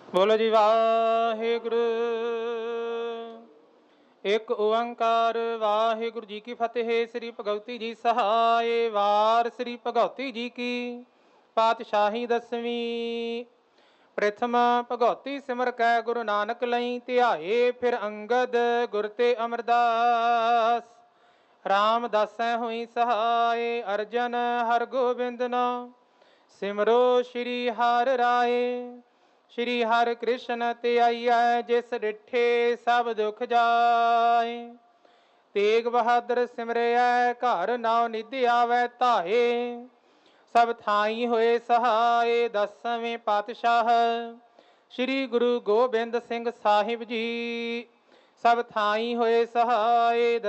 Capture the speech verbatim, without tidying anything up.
ਬੋਲੋ ਜੀ ਵਾਹਿਗੁਰੂ। ਇੱਕ ਓੰਕਾਰ ਵਾਹਿਗੁਰੂ ਜੀ ਕੀ ਫਤਿਹ। ਸ੍ਰੀ ਭਗਵਤੀ ਜੀ ਸਹਾਏ। ਵਾਰ ਸ੍ਰੀ ਭਗਵਤੀ ਜੀ ਕੀ ਪਾਤਸ਼ਾਹੀ ਦਸਵੀਂ। ਪ੍ਰਥਮ ਭਗਵਤੀ ਸਿਮਰ ਕੈ ਗੁਰੂ ਨਾਨਕ ਲਈ ਧਿਆਏ। ਫਿਰ ਅੰਗਦ ਗੁਰ ਤੇ ਅਮਰਦਾਸ। ਰਾਮਦਾਸੈ ਹੋਈ ਸਹਾਏ। ਅਰਜਨ ਹਰ ਗੋਬਿੰਦ ਨਾਮ ਸਿਮਰੋ ਸ਼੍ਰੀ ਹਰਿ ਰਾਏ। ਸ਼੍ਰੀ ਹਰਿ ਕ੍ਰਿਸ਼ਨ ਤੇ ਆਈਐ ਜਿਸ ਡਿਠੇ ਸਭ ਦੁਖ ਜਾਏ। ਤੇਗ ਬਹਾਦਰ ਸਿਮਰਿਐ ਘਰ ਨਾਉ ਨਿਧ ਆਵੈ ਧਾਏ। ਸਭ ਥਾਈ ਹੋਏ ਸਹਾਏ। ਦਸਵੇਂ ਪਾਤਸ਼ਾਹ ਸ਼੍ਰੀ ਗੁਰੂ ਗੋਬਿੰਦ ਸਿੰਘ ਸਾਹਿਬ ਜੀ। ਸਭ ਥਾਈ ਹੋਏ ਸਹਾਏ।